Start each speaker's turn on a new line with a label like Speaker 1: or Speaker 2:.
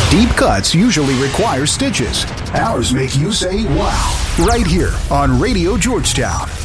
Speaker 1: Deep cuts usually require stitches. Ours make you say, wow, right here on Radio Georgetown.